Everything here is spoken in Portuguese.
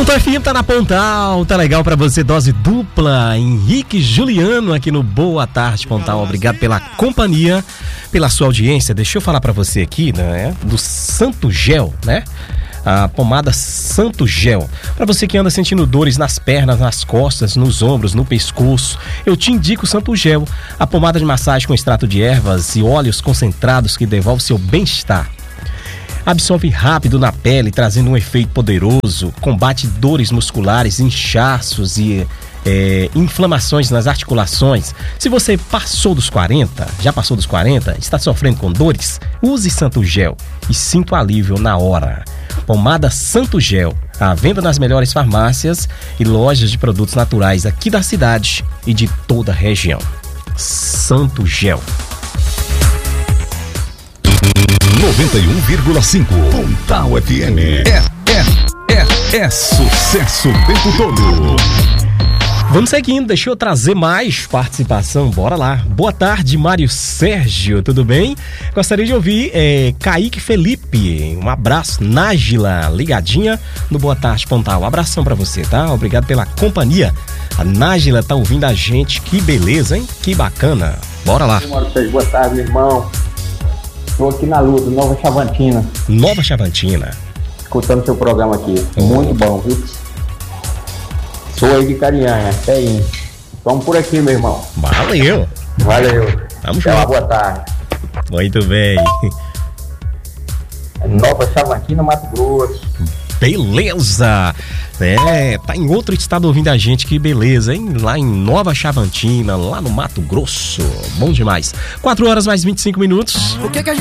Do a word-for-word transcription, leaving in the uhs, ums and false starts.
Pontal F M tá na Pontal, tá legal pra você, dose dupla, Henrique Juliano aqui no Boa Tarde Pontal, obrigado pela companhia, pela sua audiência. Deixa eu falar pra você aqui, né, do Santo Gel, né, a pomada Santo Gel. Pra você que anda sentindo dores nas pernas, nas costas, nos ombros, no pescoço, eu te indico o Santo Gel, a pomada de massagem com extrato de ervas e óleos concentrados que devolve seu bem-estar. Absorve rápido na pele, trazendo um efeito poderoso, combate dores musculares, inchaços e é, inflamações nas articulações. Se você passou dos quarenta, já passou dos quarenta, está sofrendo com dores, use Santo Gel e sinta o alívio na hora. Pomada Santo Gel, à venda nas melhores farmácias e lojas de produtos naturais aqui da cidade e de toda a região. Santo Gel. noventa e um vírgula cinco Pontal F M. É, é, é, é sucesso o tempo todo. Vamos seguindo, deixa eu trazer mais participação, bora lá. Boa tarde, Mário Sérgio, tudo bem? Gostaria de ouvir é, Kaique Felipe, um abraço. Nájila, ligadinha no Boa Tarde Pontal, um abração pra você, tá? Obrigado pela companhia. A Nájila tá ouvindo a gente, que beleza, hein? Que bacana, bora lá. Mário Sérgio, boa tarde, meu irmão. Estou aqui na luta, Nova Chavantina. Nova Chavantina. Escutando seu programa aqui. Oh. Muito bom, viu? Sou aí de Carinhanha, até aí. Vamos por aqui, meu irmão. Valeu. Valeu. Vamos junto. Boa tarde. Muito bem. Nova Chavantina, Mato Grosso. Beleza. É, tá em outro estado ouvindo a gente, que beleza, hein? Lá em Nova Chavantina, lá no Mato Grosso. Bom demais. quatro horas mais vinte e cinco minutos. O que que a